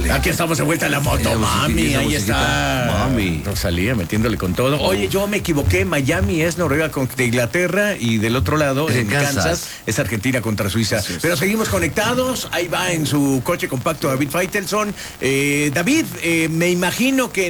Aquí estamos de vuelta en la moto, mami. Ahí está. Mami. Rosalía metiéndole con todo. Oye, yo me equivoqué. Miami es Noruega contra Inglaterra y del otro lado, en Kansas, es Argentina contra Suiza. Pero seguimos conectados. Ahí va en su coche compacto David Faitelson. David, me imagino que